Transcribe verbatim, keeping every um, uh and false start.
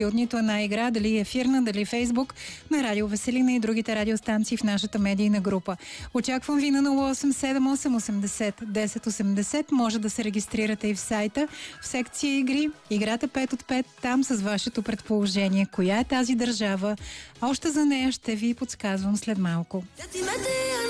от нито една игра, дали ефирна, дали Фейсбук, на Радио Веселина и другите радиостанции в нашата медийна група. Очаквам ви на нула осем седем осем осемдесет десет осемдесет. Може да се регистрирате и в сайта, в секция игри. Играта пет от пет, там с вашето предположение. Коя е тази държава? Още за нея ще ви подсказвам след малко.